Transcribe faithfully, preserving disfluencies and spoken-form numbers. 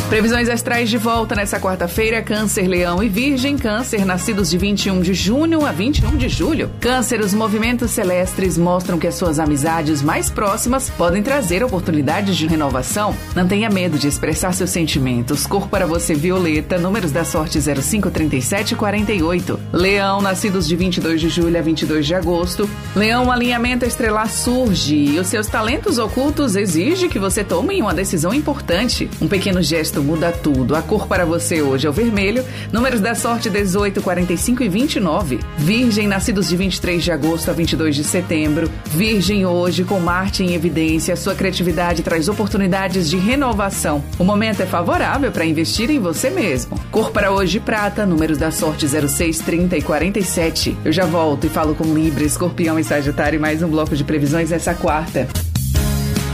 Previsões astrais de volta nessa quarta-feira. Câncer, Leão e Virgem. Câncer, nascidos de vinte e um de junho a vinte e um de julho. Câncer, os movimentos celestes mostram que as suas amizades mais próximas podem trazer oportunidades de renovação. Não tenha medo de expressar seus sentimentos. Cor para você, violeta. Números da sorte zero cinco, trinta e sete e quarenta e oito. Leão, nascidos de vinte e dois de julho a vinte e dois de agosto. Leão, o alinhamento estelar surge e os seus talentos ocultos exigem que você tome uma decisão importante. Um pequeno gesto muda tudo. A cor para você hoje é o vermelho. Números da sorte dezoito, quarenta e cinco e vinte e nove. Virgem, nascidos de vinte e três de agosto a vinte e dois de setembro. Virgem hoje com Marte em evidência. Sua criatividade traz oportunidades de renovação. O momento é favorável para investir em você mesmo. Cor para hoje prata. Números da sorte zero seis, trinta e quarenta e sete. Eu já volto e falo com Libra, Escorpião e Sagitário em mais um bloco de previsões essa quarta.